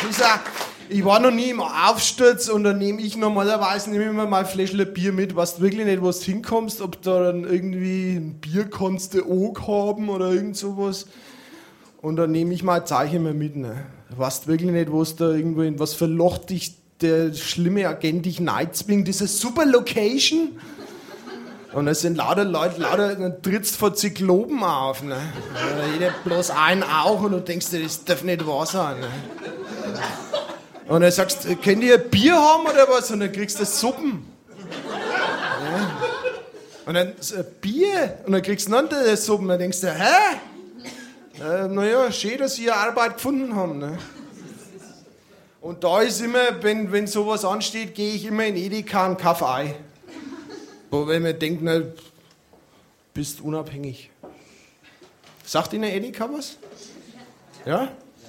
Ich war noch nie im Aufsturz und dann nehme ich immer mal ein Fläschle Bier mit, weißt wirklich nicht, wo du hinkommst, ob da dann irgendwie ein Bier kannst du auch haben oder irgend sowas. Und dann nehme ich mal ein Zeichen mehr mit. Ne? Du weißt wirklich nicht, wo es da irgendwo in was für Loch dich der schlimme Agent dich neizwingt, diese super Location. Und es sind lauter Leute, dann trittst du vor Zyklopen auf. Ne? Jeder bloß einen auch und du denkst dir, das darf nicht wahr sein. Ne? Und dann sagst du, könnt ihr Bier haben oder was? Und dann kriegst du Suppen. Ja. Und dann Bier. Und dann kriegst du noch eine Suppen. Und dann denkst du, hä? Naja, schön, dass sie ihre Arbeit gefunden haben. Ne? Und da ist immer, wenn sowas ansteht, gehe ich immer in Edeka und kaufe Ei. Weil man denkt, na, bist unabhängig. Sagt Ihnen Edeka was? Ja?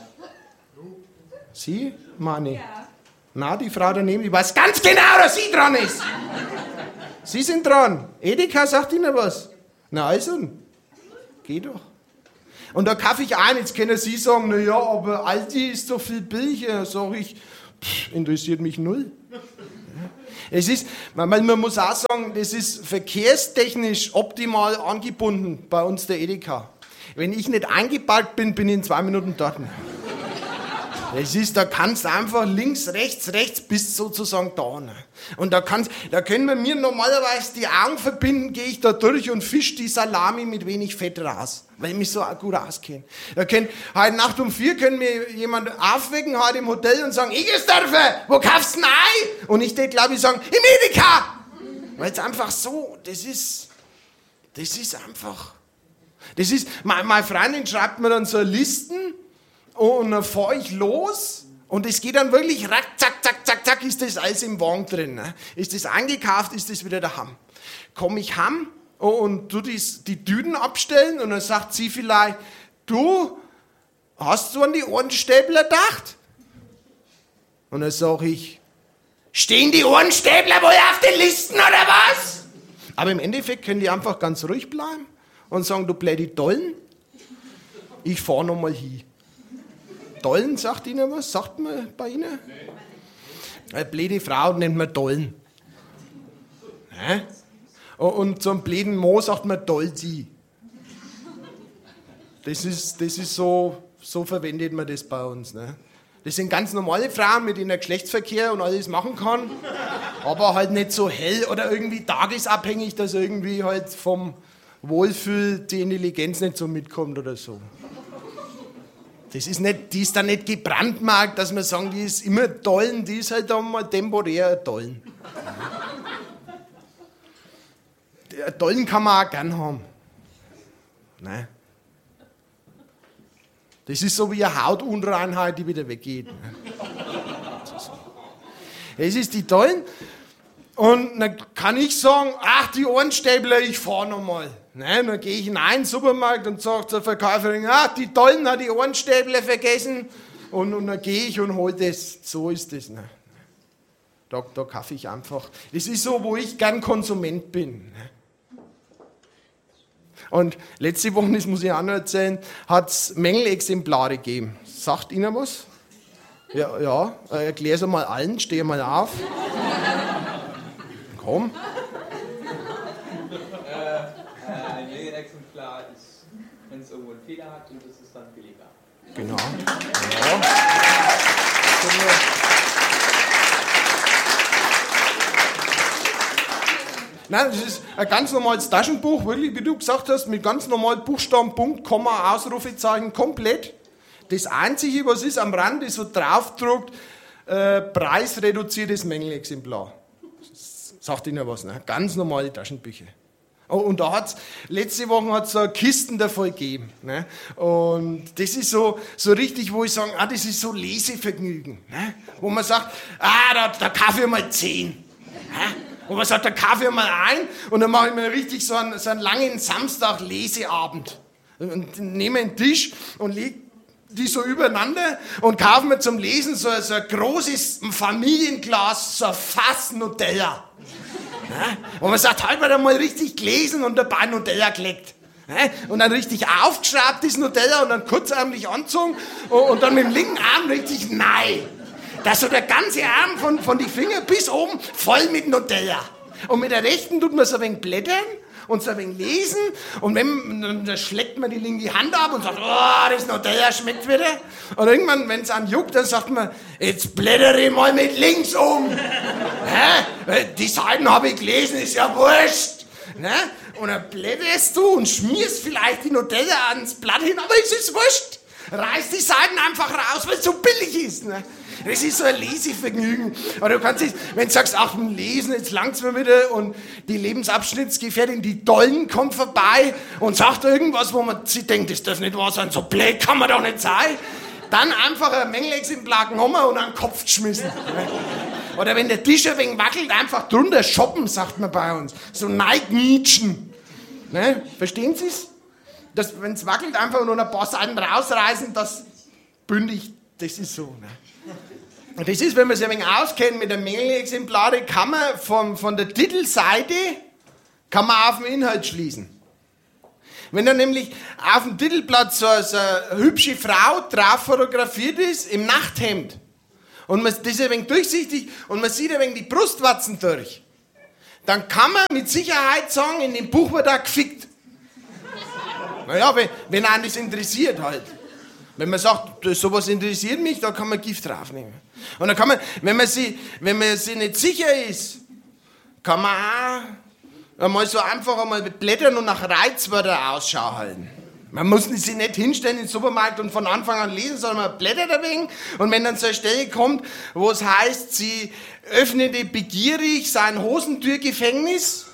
Sie? Mani? Ja. Na, die Frau daneben, die weiß ganz genau, dass sie dran ist. Sie sind dran. Edeka sagt Ihnen was. Na also, geh doch. Und da kaufe ich ein, jetzt können Sie sagen, na ja, aber Aldi ist doch viel billiger. Sag ich, interessiert mich null. Es ist, man muss auch sagen, das ist verkehrstechnisch optimal angebunden bei uns der Edeka. Wenn ich nicht eingeparkt bin, bin ich in 2 Minuten dort. Es ist, da kannst du einfach links, rechts, bist sozusagen da. Ne? Und da können wir mir normalerweise die Augen verbinden, gehe ich da durch und fisch die Salami mit wenig Fett raus, weil ich mich so gut auskenne. Heute Nacht um 4 können mir jemand aufwecken, heute im Hotel und sagen, Igelsdörfer, wo kaufst du ein Ei? Und ich glaube ich sagen, im Edeka! Weil es einfach so, das ist einfach, meine Freundin schreibt mir dann so Listen, und dann fahre ich los und es geht dann wirklich rack, zack, ist das alles im Wagen drin. Ne? Ist das eingekauft, ist das wieder daheim. Komme ich heim und tu die Tüten abstellen und dann sagt sie vielleicht, du, hast du an die Ohrenstäbler gedacht? Und dann sage ich, stehen die Ohrenstäbler wohl auf den Listen oder was? Aber im Endeffekt können die einfach ganz ruhig bleiben und sagen, du blöde Dollen, ich fahre nochmal hin. Dollen, sagt Ihnen was? Sagt man bei Ihnen? Nee. Eine blöde Frau nennt man Dollen. Hä? Und so einen blöden Mo sagt man Dolzi. Das ist so verwendet man das bei uns. Ne? Das sind ganz normale Frauen, mit denen er Geschlechtsverkehr und alles machen kann, aber halt nicht so hell oder irgendwie tagesabhängig, dass irgendwie halt vom Wohlfühl die Intelligenz nicht so mitkommt oder so. Die ist dann nicht gebrandmarkt, dass man sagen, die ist immer Dollen, die ist halt dann mal temporär Dollen. Dollen kann man auch gern haben. Nein. Das ist so wie eine Hautunreinheit, die wieder weggeht. Es ist die Dollen. Und dann kann ich sagen, ach, die Ohrenstäbler, ich fahr nochmal. Nein, dann gehe ich in einen Supermarkt und sage zur Verkäuferin, die Dollen hat die Ohrenstäbler vergessen. Und dann gehe ich und hole das. So ist das. Ne? Da kaufe ich einfach. Das ist so, wo ich gern Konsument bin. Ne? Und letzte Woche, das muss ich auch noch erzählen, hat es Mängelexemplare gegeben. Sagt Ihnen was? Ja, erklär es mal allen, steh mal auf. Komm. Ein Mängelexemplar ist, wenn es irgendwo einen Fehler hat, und das ist dann billiger. Genau. Ja. Nein, das ist ein ganz normales Taschenbuch, wirklich, wie du gesagt hast, mit ganz normalen Buchstaben, Punkt, Komma, Ausrufezeichen, komplett. Das Einzige, was ist am Rand, ist so draufgedruckt, preisreduziertes Mängelexemplar. Sagt Ihnen was, ne? Ganz normale Taschenbücher. Oh, und da letzte Woche hat es so Kisten davon gegeben. Ne? Und das ist so richtig, wo ich sage, das ist so Lesevergnügen. Ne? Wo man sagt, da kaufe ich mal 10. Ne? Wo man sagt, da kaufe ich mal ein und dann mache ich mir richtig so einen langen Samstag-Leseabend. Und nehme einen Tisch und lege die so übereinander und kaufe mir zum Lesen so ein großes Familienglas, so ein Fass Nutella. Ja? Und man sagt, halt mal da mal richtig gelesen und dabei Nutella geleckt. Und dann richtig aufgeschraubtes Nutella und dann kurzärmlich anzogen und dann mit dem linken Arm richtig nein. Dass so der ganze Arm von die Finger bis oben voll mit Nutella. Und mit der rechten tut man so ein wenig blättern und so ein wenig lesen. Und dann schlägt man die linke Hand ab und sagt, oh, das Nutella schmeckt wieder. Und irgendwann, wenn es einen juckt, dann sagt man, jetzt blättere ich mal mit links um. Die Seiten habe ich gelesen, ist ja wurscht. Und dann blätterst du und schmierst vielleicht die Nutella ans Blatt hin, aber es ist wurscht. Reiß die Seiten einfach raus, weil es so billig ist. Das ist so ein Lesevergnügen. Aber du kannst nicht, wenn du sagst, ach, Lesen, jetzt langt's mir wieder und die Lebensabschnittsgefährtin, die Dollen, kommt vorbei und sagt irgendwas, wo man sich denkt, das darf nicht wahr sein, so blöd kann man doch nicht sein. Dann einfach ein Mängelexemplar genommen und an den Kopf geschmissen. Oder wenn der Tisch ein wenig wackelt, einfach drunter shoppen, sagt man bei uns. So Neignietschen. Verstehen Sie es? Wenn es wackelt, einfach nur ein paar Seiten rausreißen, das bündig, das ist so. Und das ist, wenn man sich ein wenig auskennt mit den Mängelexemplare, kann man von der Titelseite kann man auf den Inhalt schließen. Wenn dann nämlich auf dem Titelblatt so eine hübsche Frau drauf fotografiert ist, im Nachthemd, und das ist ein wenig durchsichtig und man sieht ein wenig die Brustwarzen durch, dann kann man mit Sicherheit sagen, in dem Buch wird da gefickt. Naja, wenn einen das interessiert halt. Wenn man sagt, sowas interessiert mich, dann kann man Gift draufnehmen. Und dann kann man, wenn man sich nicht sicher ist, kann man auch einmal so einfach einmal blättern und nach Reizwörtern Ausschau halten. Man muss sich nicht hinstellen in den Supermarkt und von Anfang an lesen, sondern man blättert ein wenig. Und wenn dann so eine Stelle kommt, wo es heißt, sie öffnete begierig sein Hosentürgefängnis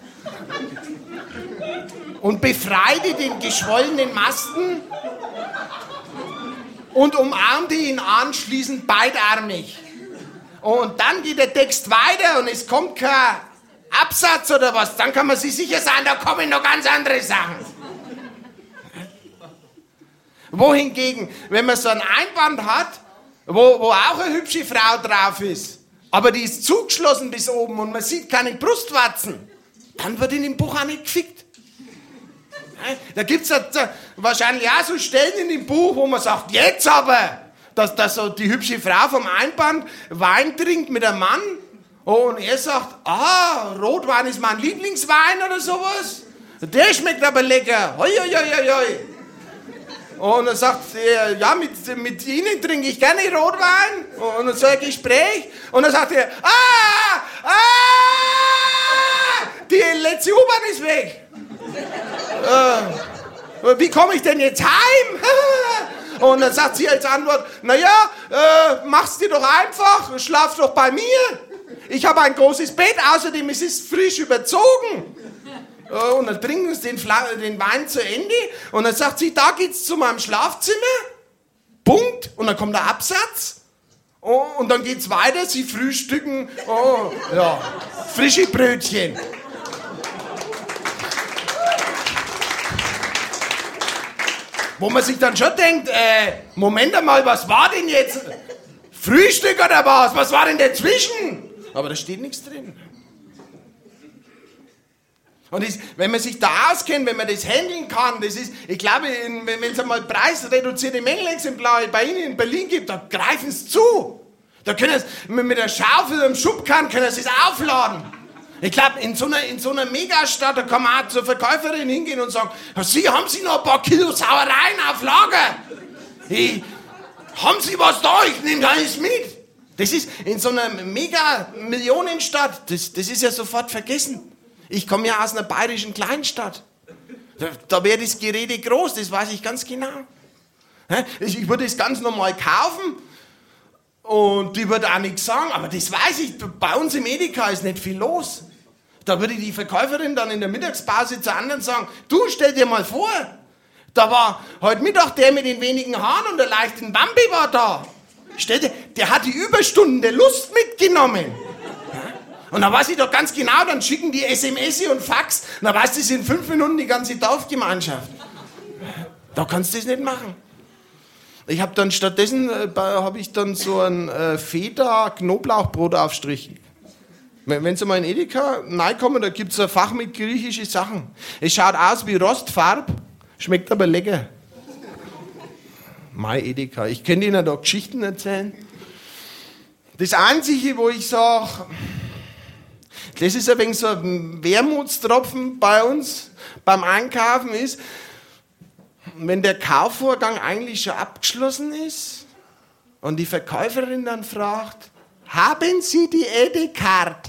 und befreite den geschwollenen Masten und umarmte ihn anschließend beidarmig. Und dann geht der Text weiter und es kommt kein Absatz oder was, dann kann man sich sicher sein, da kommen noch ganz andere Sachen. Wohingegen, wenn man so ein Einband hat, wo auch eine hübsche Frau drauf ist, aber die ist zugeschlossen bis oben und man sieht keine Brustwarzen, dann wird in dem Buch auch nicht gefickt. Da gibt es wahrscheinlich auch so Stellen in dem Buch, wo man sagt, jetzt aber, dass so die hübsche Frau vom Einband Wein trinkt mit einem Mann und er sagt, Rotwein ist mein Lieblingswein oder sowas. Der schmeckt aber lecker. Hoi, hoi, hoi, hoi. Und dann sagt er, ja, mit Ihnen trinke ich gerne Rotwein. Und dann so ein Gespräch. Und dann sagt er, die letzte U-Bahn ist weg. Wie komme ich denn jetzt heim? Und dann sagt sie als Antwort, naja, mach's dir doch einfach, schlaf doch bei mir. Ich habe ein großes Bett, außerdem es ist frisch überzogen. Und dann trinken sie den Wein zu Ende und dann sagt sie, da geht's zu meinem Schlafzimmer. Punkt. Und dann kommt der Absatz. Und dann geht's weiter, sie frühstücken, frische Brötchen. Wo man sich dann schon denkt, Moment einmal, was war denn jetzt? Frühstück oder was? Was war denn dazwischen? Aber da steht nichts drin. Und wenn man sich da auskennt, wenn man das handeln kann, das ist, ich glaube, wenn es einmal preisreduzierte Mängelexemplare bei Ihnen in Berlin gibt, da greifen Sie zu. Da können Sie mit der Schaufel und einem Schubkarren können Sie es aufladen. Ich glaube, in so einer Megastadt, da kann man auch zur Verkäuferin hingehen und sagen, Sie, haben Sie noch ein paar Kilo Sauereien auf Lager? Haben Sie was da? Ich nehme alles mit. Das ist in so einer Mega-Millionenstadt, das ist ja sofort vergessen. Ich komme ja aus einer bayerischen Kleinstadt. Da wäre das Gerede groß, das weiß ich ganz genau. Ich würde es ganz normal kaufen und die würde auch nichts sagen, aber das weiß ich, bei uns im Edeka ist nicht viel los. Da würde die Verkäuferin dann in der Mittagspause zu anderen sagen, du, stell dir mal vor, da war heute Mittag der mit den wenigen Haaren und der leichten Bambi war da. Der hat die Überstunden der Lust mitgenommen. Und dann weiß ich doch ganz genau, dann schicken die SMS und Fax, und dann weißt du, das sind 5 Minuten die ganze Dorfgemeinschaft. Da kannst du das nicht machen. Ich habe dann stattdessen so ein Feta-Knoblauchbrotaufstrich Wenn Sie mal in Edeka reinkommen, da gibt es ein Fach mit griechischen Sachen. Es schaut aus wie Rostfarb, schmeckt aber lecker. Mein Edeka. Ich könnte Ihnen da Geschichten erzählen. Das Einzige, wo ich sage, das ist ein wenig so ein Wermutstropfen bei uns beim Einkaufen ist, wenn der Kaufvorgang eigentlich schon abgeschlossen ist und die Verkäuferin dann fragt, haben Sie die Edeka-Card?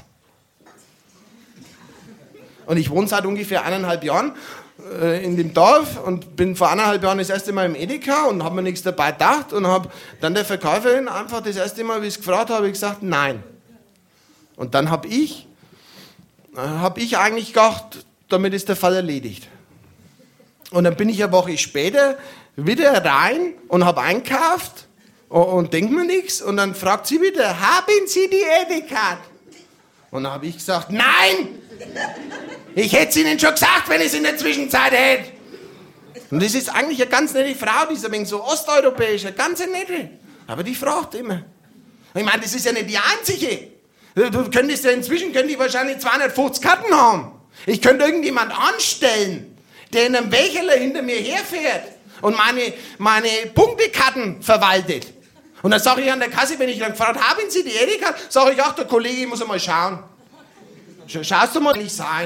Und ich wohne seit ungefähr 1,5 Jahren in dem Dorf und bin vor 1,5 Jahren das erste Mal im Edeka und habe mir nichts dabei gedacht und habe dann der Verkäuferin einfach das erste Mal, wie ich es gefragt habe, gesagt, nein. Und dann habe ich eigentlich gedacht, damit ist der Fall erledigt. Und dann bin ich eine Woche später wieder rein und habe einkauft und denke mir nichts und dann fragt sie wieder, haben Sie die Edeka? Und dann habe ich gesagt, nein! Ich hätte es Ihnen schon gesagt, wenn ich es in der Zwischenzeit hätte. Und das ist eigentlich eine ganz nette Frau, die ist ein wenig so osteuropäisch, eine ganz nette. Aber die fragt immer. Ich meine, das ist ja nicht die einzige. Du könntest ja inzwischen wahrscheinlich 250 Karten haben. Ich könnte irgendjemand anstellen, der in einem Wächerler hinter mir herfährt und meine Punktekarten verwaltet. Und dann sage ich an der Kasse, wenn ich dann gefragt habe, haben Sie die Edeka? Sage ich, ach, der Kollege muss einmal schauen. Schaust du mal nicht sein.